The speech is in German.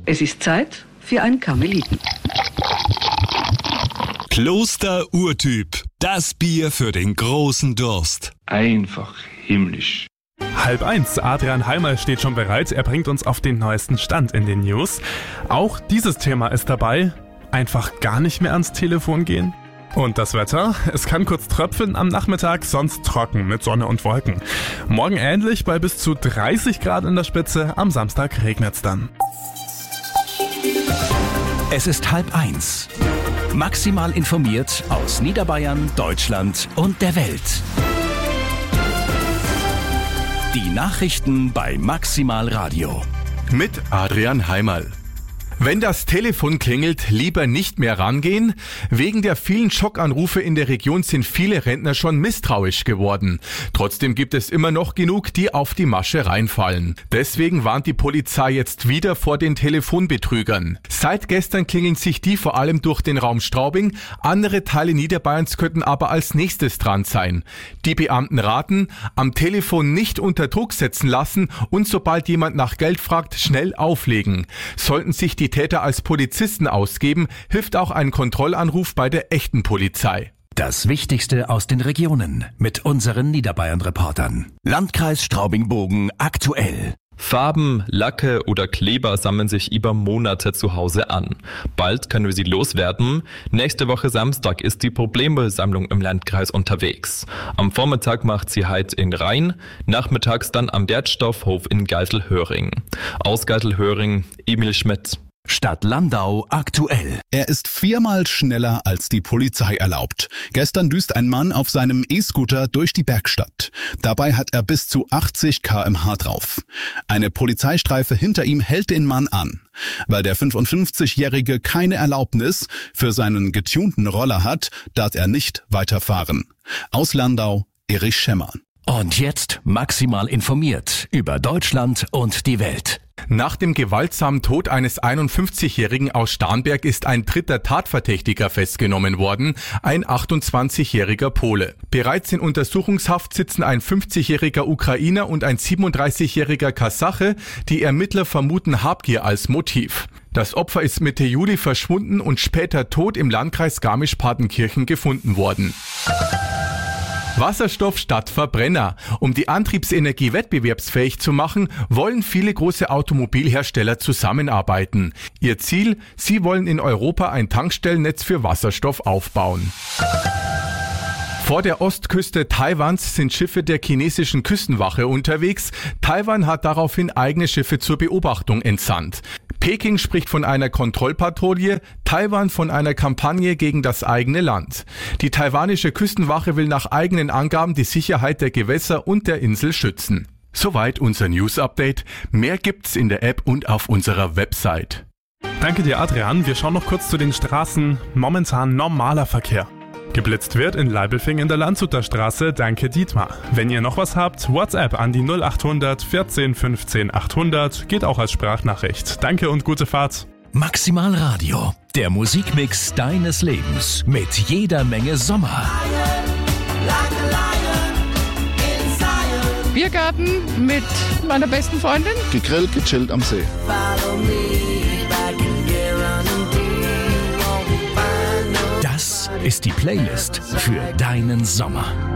Es ist Zeit für ein Karmeliten. Kloster Urtyp. Das Bier für den großen Durst. Einfach himmlisch. 12:30. Adrian Heimer steht schon bereit. Er bringt uns auf den neuesten Stand in den News. Auch dieses Thema ist dabei. Einfach gar nicht mehr ans Telefon gehen. Und das Wetter? Es kann kurz tröpfeln am Nachmittag, sonst trocken mit Sonne und Wolken. Morgen ähnlich bei bis zu 30 Grad in der Spitze. Am Samstag regnet's dann. Es ist 12:30. Maximal informiert aus Niederbayern, Deutschland und der Welt. Die Nachrichten bei Maximal Radio. Mit Adrian Heimerl. Wenn das Telefon klingelt, lieber nicht mehr rangehen. Wegen der vielen Schockanrufe in der Region sind viele Rentner schon misstrauisch geworden. Trotzdem gibt es immer noch genug, die auf die Masche reinfallen. Deswegen warnt die Polizei jetzt wieder vor den Telefonbetrügern. Seit gestern klingeln sich die vor allem durch den Raum Straubing. Andere Teile Niederbayerns könnten aber als nächstes dran sein. Die Beamten raten, am Telefon nicht unter Druck setzen lassen und sobald jemand nach Geld fragt, schnell auflegen. Sollten sich die Täter als Polizisten ausgeben, hilft auch ein Kontrollanruf bei der echten Polizei. Das Wichtigste aus den Regionen mit unseren Niederbayern-Reportern. Landkreis Straubing-Bogen aktuell. Farben, Lacke oder Kleber sammeln sich über Monate zu Hause an. Bald können wir sie loswerden. Nächste Woche Samstag ist die Problemmüllsammlung im Landkreis unterwegs. Am Vormittag macht sie Halt in Rhein, nachmittags dann am Wertstoffhof in Geiselhöring. Aus Geiselhöring, Emil Schmidt. Stadt Landau aktuell. Er ist 4-mal schneller als die Polizei erlaubt. Gestern düst ein Mann auf seinem E-Scooter durch die Bergstadt. Dabei hat er bis zu 80 km/h drauf. Eine Polizeistreife hinter ihm hält den Mann an. Weil der 55-Jährige keine Erlaubnis für seinen getunten Roller hat, darf er nicht weiterfahren. Aus Landau, Erich Schemmer. Und jetzt maximal informiert über Deutschland und die Welt. Nach dem gewaltsamen Tod eines 51-Jährigen aus Starnberg ist ein dritter Tatverdächtiger festgenommen worden, ein 28-jähriger Pole. Bereits in Untersuchungshaft sitzen ein 50-jähriger Ukrainer und ein 37-jähriger Kasache. Die Ermittler vermuten Habgier als Motiv. Das Opfer ist Mitte Juli verschwunden und später tot im Landkreis Garmisch-Partenkirchen gefunden worden. Wasserstoff statt Verbrenner. Um die Antriebsenergie wettbewerbsfähig zu machen, wollen viele große Automobilhersteller zusammenarbeiten. Ihr Ziel? Sie wollen in Europa ein Tankstellennetz für Wasserstoff aufbauen. Vor der Ostküste Taiwans sind Schiffe der chinesischen Küstenwache unterwegs. Taiwan hat daraufhin eigene Schiffe zur Beobachtung entsandt. Peking spricht von einer Kontrollpatrouille, Taiwan von einer Kampagne gegen das eigene Land. Die taiwanische Küstenwache will nach eigenen Angaben die Sicherheit der Gewässer und der Insel schützen. Soweit unser News-Update. Mehr gibt's in der App und auf unserer Website. Danke dir, Adrian. Wir schauen noch kurz zu den Straßen. Momentan normaler Verkehr. Geblitzt wird in Leibelfing in der Landshuter Straße. Danke, Dietmar. Wenn ihr noch was habt, WhatsApp an die 0800 14 15 800. Geht auch als Sprachnachricht. Danke und gute Fahrt. Maximal Radio, der Musikmix deines Lebens mit jeder Menge Sommer. Biergarten mit meiner besten Freundin. Gegrillt, gechillt am See. Das ist die Playlist für deinen Sommer.